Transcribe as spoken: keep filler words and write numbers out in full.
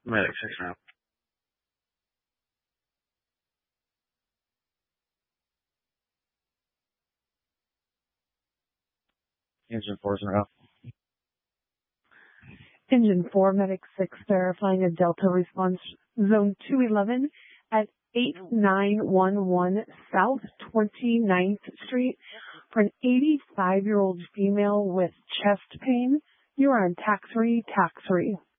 Medic six now. Engine four zero. Engine four, Medic six, verifying a Delta response zone two eleven at eight nine one one South twenty-ninth Street for an eighty-five-year-old female with chest pain. You are on tax-free, tax-free.